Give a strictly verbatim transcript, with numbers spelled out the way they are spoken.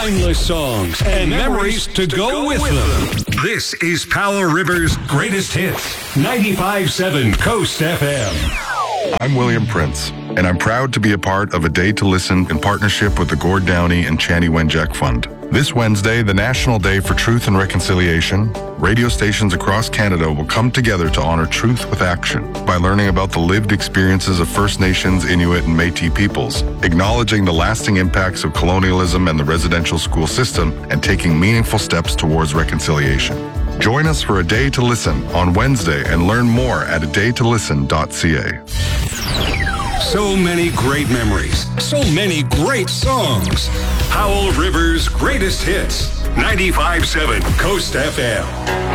Timeless songs and memories to go with them. This is Powell River's Greatest Hits. ninety-five point seven Coast F M. I'm William Prince, and I'm proud to be a part of A Day to Listen in partnership with the Gord Downey and Chani Wenjack Fund. This Wednesday, the National Day for Truth and Reconciliation, radio stations across Canada will come together to honor truth with action by learning about the lived experiences of First Nations, Inuit, and Métis peoples, acknowledging the lasting impacts of colonialism and the residential school system, and taking meaningful steps towards reconciliation. Join us for A Day to Listen on Wednesday and learn more at a day to listen dot c a. So many great memories. So many great songs. Powell River's Greatest Hits. ninety-five point seven Coast F M.